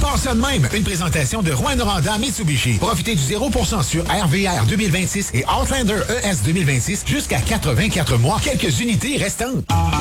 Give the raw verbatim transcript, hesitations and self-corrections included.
part ça de même. Une présentation de Rouen Noranda Mitsubishi. Profitez du zéro pour cent sur R V R deux mille vingt-six et Outlander E S deux mille vingt-six jusqu'à quatre-vingt-quatre mois. Quelques unités restantes.